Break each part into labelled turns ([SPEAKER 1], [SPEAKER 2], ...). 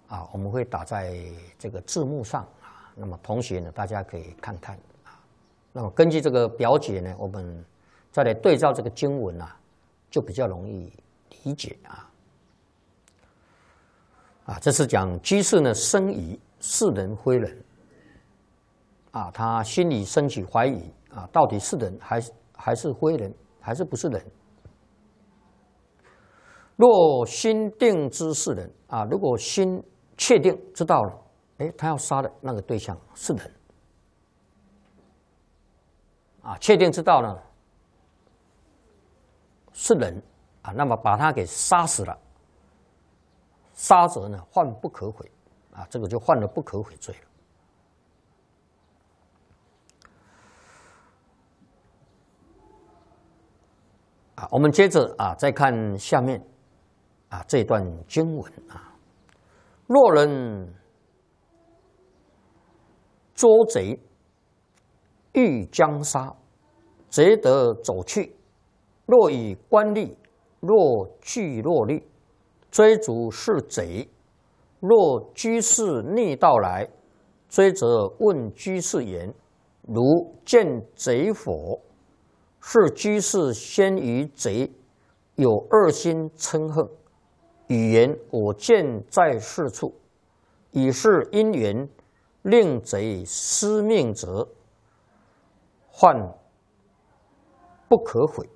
[SPEAKER 1] 我们会打在这个字幕上啊。那么同学呢，大家可以看看啊。那么根据这个表解呢，我们再来对照这个经文啊，就比较容易理解啊。这是讲居士呢生疑是人非人啊，他心里升起怀疑啊，到底是人还是非人，还是不是人？若心定知是人啊，如果心确定知道了，他要杀的那个对象是人啊，确定知道呢是人啊，那么把他给杀死了。杀者呢，犯不可悔啊，这个就犯了不可悔罪了。我们接着再看下面这段经文啊，若人捉贼，欲将杀，贼得走去，若以官吏，若惧若虑，追逐是贼。若居士逆道来，追则问居士言：如见贼否？是居士先于贼，有二心嗔恨，语言我见在是处，以是因缘，令贼失命者，患不可悔。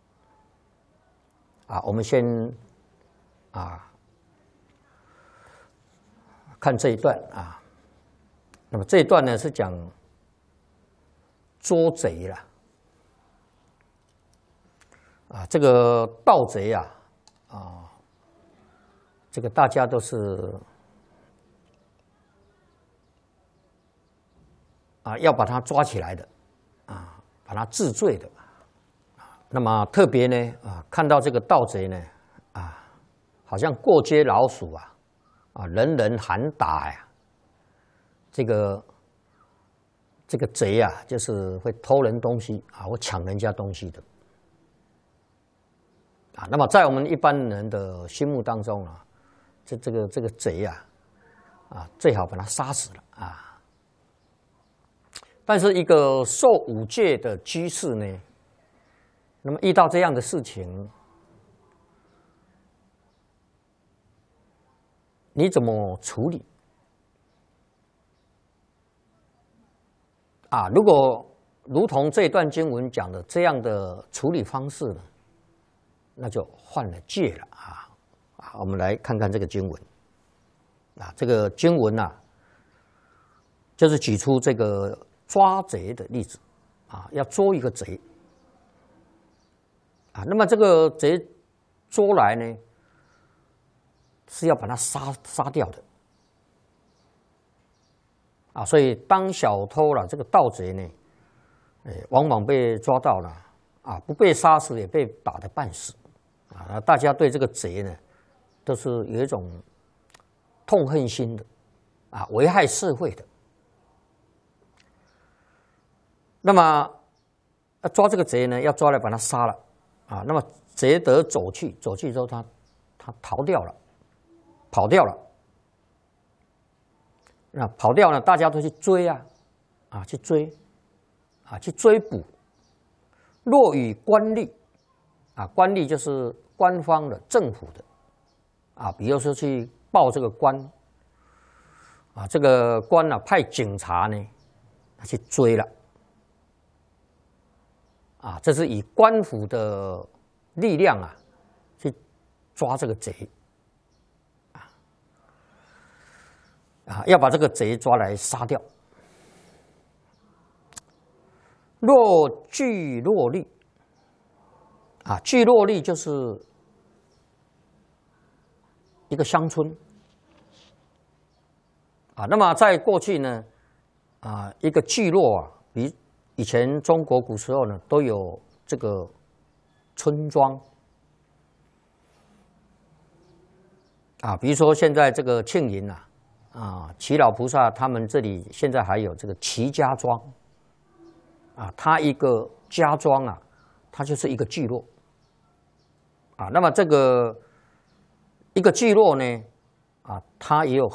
[SPEAKER 1] 我们先看这一段啊。那么这一段呢是讲捉贼了这个盗贼这个大家都是要把他抓起来的把他治罪的那么特别呢看到这个盗贼呢好像过街老鼠人人喊打呀。这个贼就是会偷人东西或抢人家东西的那么在我们一般人的心目当中这个贼最好把他杀死了但是一个受五戒的居士呢，那么遇到这样的事情，你怎么处理如果如同这段经文讲的这样的处理方式呢，那就犯了戒了我们来看看这个经文这个经文就是举出这个抓贼的例子要捉一个贼那么这个贼捉来呢，是要把他杀掉的所以当小偷这个盗贼呢，往往被抓到了不被杀死也被打得半死大家对这个贼呢，都是有一种痛恨心的危害社会的。那么抓这个贼呢，要抓来把他杀了那么贼得走去之后，他逃掉了，跑掉了。那跑掉呢，大家都去追去追去追捕。若与官吏官吏就是官方的、政府的比如说去报这个官这个官派警察呢去追了这是以官府的力量去抓这个贼要把这个贼抓来杀掉。若聚若虑聚若虑就是一个乡村那么在过去呢一个聚落比以前中国古时候呢都有这个村庄比如说现在这个庆云齐老菩萨他们这里现在还有这个齐家庄他一个家庄它就是一个聚落那么这个一个聚落呢它也有